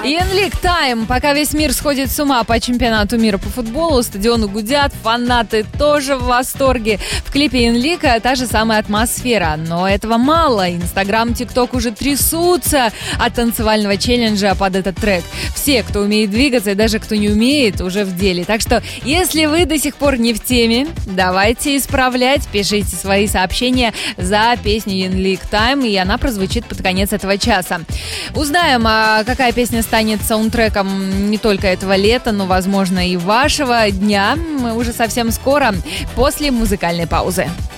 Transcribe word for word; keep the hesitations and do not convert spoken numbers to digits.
Янлик Тайм. Пока весь мир сходит с ума по чемпионату мира по футболу, стадионы гудят, фанаты тоже в восторге. В клипе Янлика та же самая атмосфера. Но этого мало. Инстаграм, ТикТок уже трясутся от танцевального челленджа под этот трек. Все, кто умеет двигаться, и даже кто не умеет, уже в деле. Так что, если вы до сих пор не в теме, давайте исправлять. Пишите свои сообщения за песню Янлик Тайм, и она прозвучит под конец этого часа. Узнаем, а какая песня станет саундтреком не только этого лета, но, возможно, и вашего дня. Мы уже совсем скоро, после музыкальной паузы.